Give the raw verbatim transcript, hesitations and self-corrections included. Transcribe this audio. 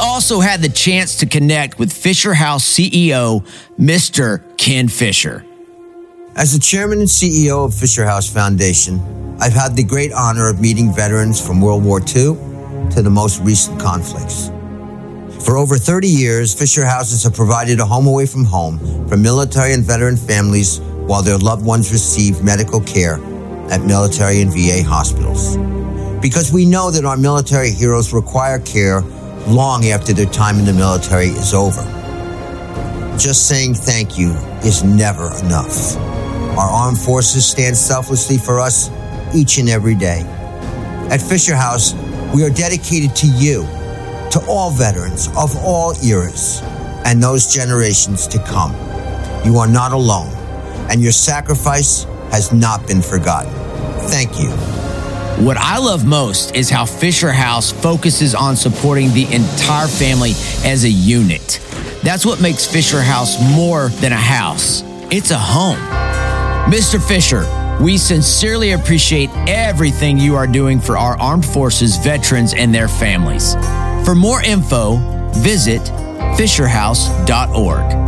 also had the chance to connect with Fisher House C E O, Mister Ken Fisher. As the chairman and C E O of Fisher House Foundation, I've had the great honor of meeting veterans from World War Two to the most recent conflicts. For over thirty years, Fisher Houses have provided a home away from home for military and veteran families while their loved ones receive medical care at military and V A hospitals. Because we know that our military heroes require care long after their time in the military is over. Just saying thank you is never enough. Our armed forces stand selflessly for us each and every day. At Fisher House, we are dedicated to you, to all veterans of all eras, and those generations to come. You are not alone, and your sacrifice has not been forgotten. Thank you. What I love most is how Fisher House focuses on supporting the entire family as a unit. That's what makes Fisher House more than a house. It's a home. Mister Fisher, we sincerely appreciate everything you are doing for our armed forces, veterans, and their families. For more info, visit fisher house dot org.